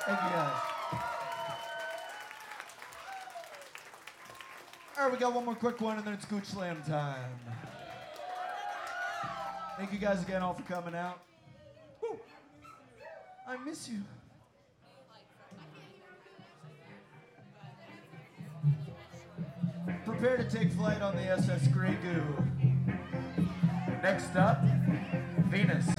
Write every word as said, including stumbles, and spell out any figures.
Thank you guys. All right, we got one more quick one, and then it's Gooch Slam time. Thank you guys again all for coming out. Woo. I miss you. Prepare to take flight on the S S Grey Goo. Next up, Venus.